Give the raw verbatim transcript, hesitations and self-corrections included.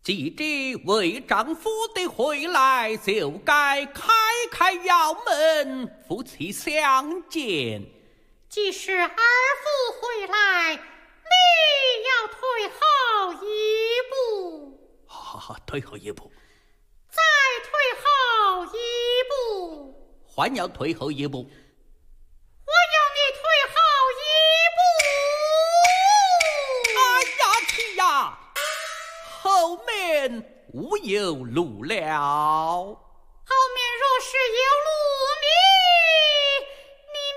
记着为丈夫的回来，就该开开窑门，夫妻相见。 即使儿妇回来，你要退后一步。 好好好，退后一步。 再退后一步。 还要退后一步。 我要你退后一步。 哎呀天呀！后面无有路了。 后面若是有路，